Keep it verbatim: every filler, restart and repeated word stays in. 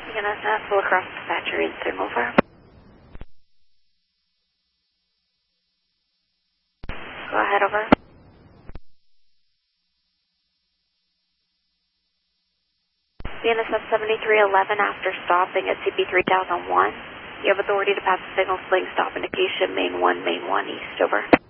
N S F, full across dispatcher in signal fire. Go ahead, over. B N S F seventy-three eleven after stopping at C P three thousand one. You have authority to pass the signal sling stop indication, main one, main one, east, over.